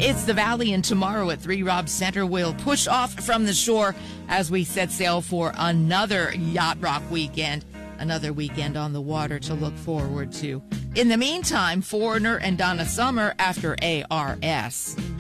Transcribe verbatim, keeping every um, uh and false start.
It's the Valley, and tomorrow at Three Rob Center, we'll push off from the shore as we set sail for another Yacht Rock weekend, another weekend on the water to look forward to. In the meantime, Foreigner and Donna Summer after A R S.